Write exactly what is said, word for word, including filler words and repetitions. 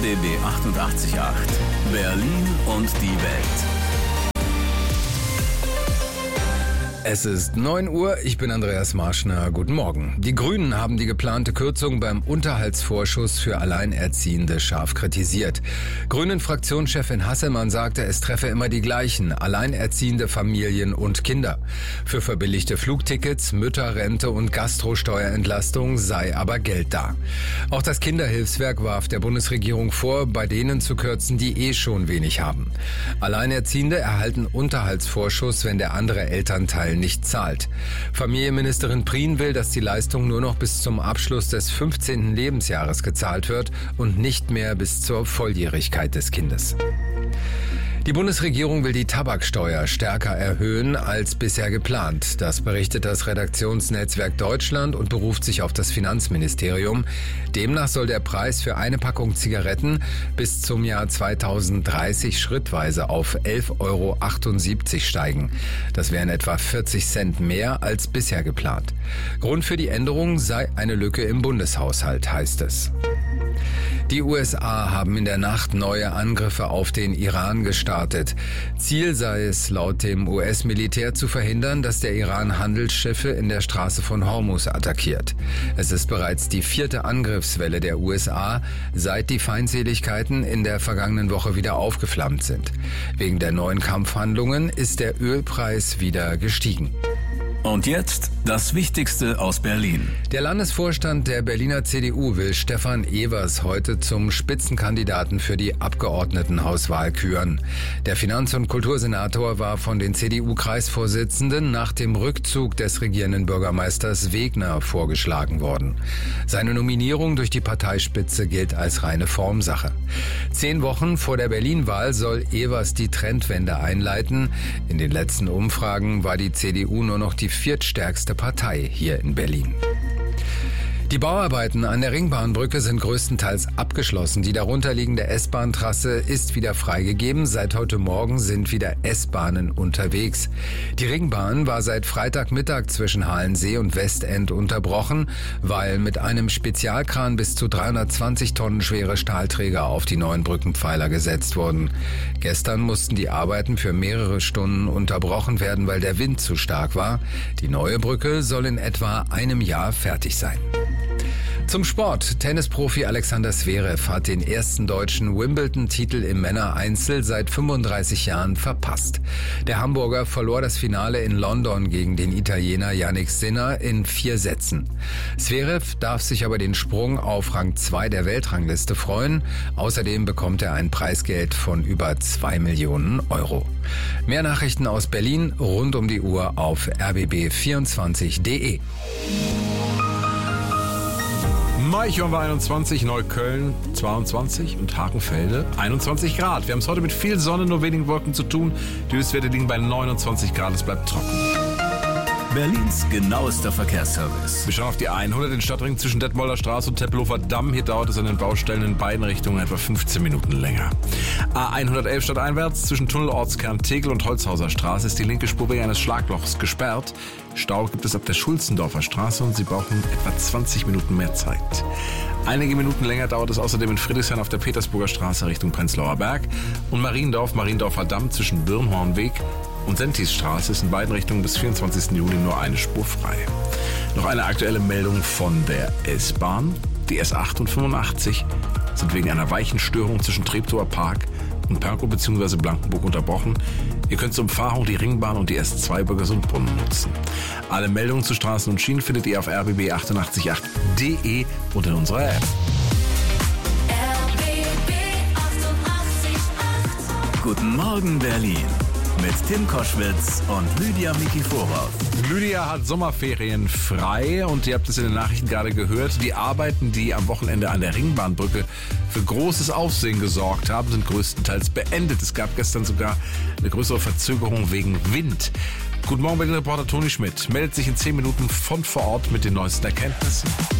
R B B achtundachtzig Komma acht. Berlin und die Welt. Es ist neun Uhr, ich bin Andreas Marschner. Guten Morgen. Die Grünen haben die geplante Kürzung beim Unterhaltsvorschuss für Alleinerziehende scharf kritisiert. Grünen-Fraktionschefin Hasselmann sagte, es treffe immer die gleichen, alleinerziehende Familien und Kinder. Für verbilligte Flugtickets, Mütterrente und Gastrosteuerentlastung sei aber Geld da. Auch das Kinderhilfswerk warf der Bundesregierung vor, bei denen zu kürzen, die eh schon wenig haben. Alleinerziehende erhalten Unterhaltsvorschuss, wenn der andere Elternteil nicht zahlt. Familienministerin Prien will, dass die Leistung nur noch bis zum Abschluss des fünfzehnten Lebensjahres gezahlt wird und nicht mehr bis zur Volljährigkeit des Kindes. Die Bundesregierung will die Tabaksteuer stärker erhöhen als bisher geplant. Das berichtet das Redaktionsnetzwerk Deutschland und beruft sich auf das Finanzministerium. Demnach soll der Preis für eine Packung Zigaretten bis zum Jahr zweitausenddreißig schrittweise auf elf Euro achtundsiebzig steigen. Das wären etwa vierzig Cent mehr als bisher geplant. Grund für die Änderung sei eine Lücke im Bundeshaushalt, heißt es. Die U S A haben in der Nacht neue Angriffe auf den Iran gestartet. Ziel sei es laut dem U S-Militär zu verhindern, dass der Iran Handelsschiffe in der Straße von Hormuz attackiert. Es ist bereits die vierte Angriffswelle der U S A, seit die Feindseligkeiten in der vergangenen Woche wieder aufgeflammt sind. Wegen der neuen Kampfhandlungen ist der Ölpreis wieder gestiegen. Und jetzt das Wichtigste aus Berlin. Der Landesvorstand der Berliner C D U will Stefan Evers heute zum Spitzenkandidaten für die Abgeordnetenhauswahl küren. Der Finanz- und Kultursenator war von den C D U-Kreisvorsitzenden nach dem Rückzug des regierenden Bürgermeisters Wegner vorgeschlagen worden. Seine Nominierung durch die Parteispitze gilt als reine Formsache. Zehn Wochen vor der Berlin-Wahl soll Evers die Trendwende einleiten. In den letzten Umfragen war die C D U nur noch die viertstärkste Partei hier in Berlin. Die Bauarbeiten an der Ringbahnbrücke sind größtenteils abgeschlossen. Die darunterliegende S-Bahn-Trasse ist wieder freigegeben. Seit heute Morgen sind wieder S-Bahnen unterwegs. Die Ringbahn war seit Freitagmittag zwischen Halensee und Westend unterbrochen, weil mit einem Spezialkran bis zu dreihundertzwanzig Tonnen schwere Stahlträger auf die neuen Brückenpfeiler gesetzt wurden. Gestern mussten die Arbeiten für mehrere Stunden unterbrochen werden, weil der Wind zu stark war. Die neue Brücke soll in etwa einem Jahr fertig sein. Zum Sport. Tennisprofi Alexander Zverev hat den ersten deutschen Wimbledon-Titel im Männereinzel seit fünfunddreißig Jahren verpasst. Der Hamburger verlor das Finale in London gegen den Italiener Jannik Sinner in vier Sätzen. Zverev darf sich aber den Sprung auf Rang zwei der Weltrangliste freuen. Außerdem bekommt er ein Preisgeld von über zwei Millionen Euro. Mehr Nachrichten aus Berlin rund um die Uhr auf r b b vierundzwanzig punkt d e. Maichon war einundzwanzig, Neukölln zweiundzwanzig und Hakenfelde einundzwanzig Grad. Wir haben es heute mit viel Sonne, nur wenigen Wolken zu tun. Die Höchstwerte liegen bei neunundzwanzig Grad, es bleibt trocken. Berlins genauester Verkehrsservice. Wir schauen auf die hundert, den Stadtring zwischen Detmolder Straße und Tempelhofer Damm. Hier dauert es an den Baustellen in beiden Richtungen etwa fünfzehn Minuten länger. A hundertelf stadteinwärts zwischen Tunnelortskern Tegel und Holzhauser Straße ist die linke Spur wegen eines Schlaglochs gesperrt. Stau gibt es ab der Schulzendorfer Straße und Sie brauchen etwa zwanzig Minuten mehr Zeit. Einige Minuten länger dauert es außerdem in Friedrichshain auf der Petersburger Straße Richtung Prenzlauer Berg und Mariendorf, Mariendorfer Damm zwischen Birnhornweg und Sentisstraße ist in beiden Richtungen bis vierundzwanzigsten Juli nur eine Spur frei. Noch eine aktuelle Meldung von der S-Bahn. Die S acht und fünfundachtzig sind wegen einer Weichenstörung zwischen Treptower Park und Pankow bzw. Blankenburg unterbrochen. Ihr könnt zur Umfahrung die Ringbahn und die S zwei Bürgersundbrunnen nutzen. Alle Meldungen zu Straßen und Schienen findet ihr auf r b b achtundachtzig Komma acht punkt d e und in unserer App. R B B achtundachtzig Komma acht. Guten Morgen Berlin. Mit Tim Koschwitz und Lydia Mikiforov. Lydia hat Sommerferien frei und ihr habt es in den Nachrichten gerade gehört. Die Arbeiten, die am Wochenende an der Ringbahnbrücke für großes Aufsehen gesorgt haben, sind größtenteils beendet. Es gab gestern sogar eine größere Verzögerung wegen Wind. Guten Morgen, Berlin-Reporter Toni Schmidt meldet sich in zehn Minuten von vor Ort mit den neuesten Erkenntnissen.